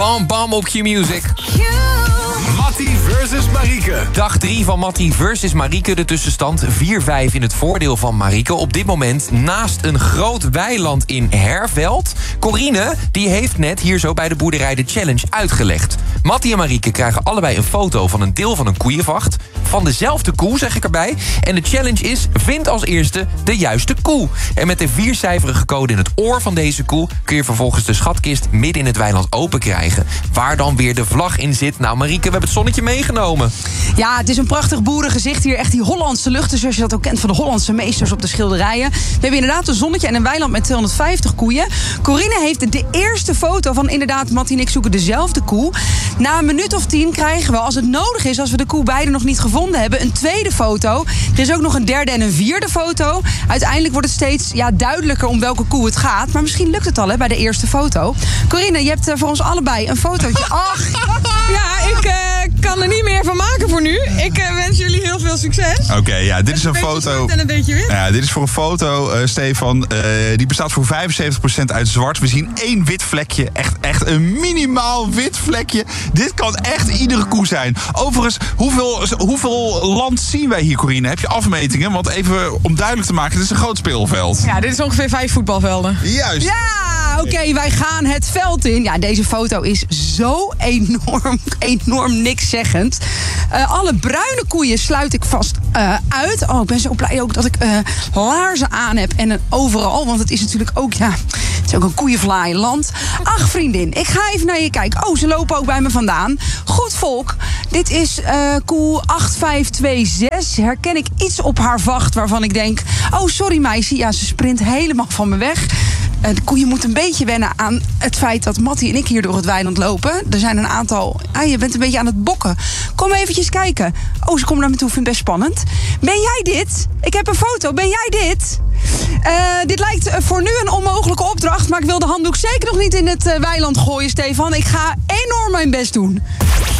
Bam Bam op Q-Music. Mattie versus Marieke. Dag 3 van Mattie versus Marieke. De tussenstand 4-5 in het voordeel van Marieke. Op dit moment naast een groot weiland in Herveld. Corine, die heeft net hier zo bij de boerderij de challenge uitgelegd. Mattie en Marieke krijgen allebei een foto van een deel van een koeienvacht. Van dezelfde koe, zeg ik erbij. En de challenge is, vind als eerste de juiste koe. En met de 4-cijferige code in het oor van deze koe kun je vervolgens de schatkist midden in het weiland open krijgen. Waar dan weer de vlag in zit. Nou Marieke, we hebben het zonnetje meegenomen. Ja, het is een prachtig boerengezicht hier. Echt die Hollandse luchten, zoals je dat ook kent van de Hollandse meesters op de schilderijen. We hebben inderdaad een zonnetje en een weiland met 250 koeien. Corine heeft de eerste foto van inderdaad, Mattie en ik zoeken dezelfde koe. Na een minuut of 10 krijgen we, als het nodig is, als we de koe beide nog niet gevonden hebben, een tweede foto. Er is ook nog een derde en een vierde foto. Uiteindelijk wordt het steeds duidelijker om welke koe het gaat. Maar misschien lukt het al bij de eerste foto. Corine, je hebt voor ons allebei een fotootje. Ach, ja, ik kan er niet meer van maken voor nu. Ik wens jullie heel veel succes. Oké, ja, dit is een foto. En een beetje wit. Ja, dit is voor een foto, Stefan. Die bestaat voor 75% uit zwart. We zien 1 wit vlekje. Echt een minimaal wit vlekje. Dit kan echt iedere koe zijn. Overigens, hoeveel land zien wij hier, Corine? Heb je afmetingen? Want even om duidelijk te maken, dit is een groot speelveld. Ja, dit is ongeveer 5 voetbalvelden. Juist. ja, oké, wij gaan het veld in. Ja, deze foto is zo enorm nikszeggend. Alle bruine koeien sluit ik vast uit. Oh, ik ben zo blij ook dat ik laarzen aan heb en overal. Want het is natuurlijk ook, ja, het is ook een koeienvlaaienland. Ach, vriendin, ik ga even naar je kijken. Oh, ze lopen ook bij me vandaan. Goed volk, dit is koe 8526. Herken ik iets op haar vacht waarvan ik denk, oh, sorry meisje. Ja, ze sprint helemaal van me weg. De koeien moeten een beetje wennen aan het feit dat Mattie en ik hier door het weiland lopen. Er zijn een aantal... je bent een beetje aan het bokken. Kom eventjes kijken. Oh, ze komen naar me toe. Vind het best spannend. Ben jij dit? Ik heb een foto. Ben jij dit? Dit lijkt voor nu een onmogelijke opdracht. Maar ik wil de handdoek zeker nog niet in het weiland gooien, Stefan. Ik ga enorm mijn best doen.